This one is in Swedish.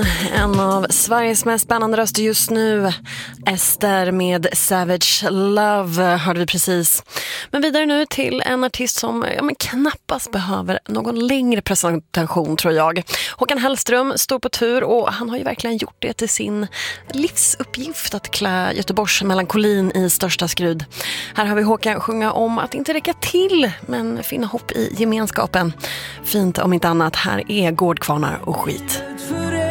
en av Sveriges mest spännande röster just nu. Ester med Savage Love hörde vi precis. Men vidare nu till en artist som knappast behöver någon längre presentation, tror jag. Håkan Hellström står på tur och han har ju verkligen gjort det till sin livsuppgift att klä Göteborgs melankolin i största skrud. Här har vi Håkan sjunga om att inte räcka till, men finna hopp i gemenskapen. Fint om inte annat, här är Gårdkvarnar och skit.